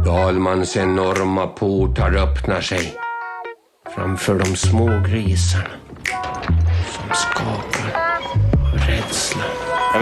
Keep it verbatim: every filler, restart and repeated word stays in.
Dalmans enorma portar öppnar sig framför de små grisarna.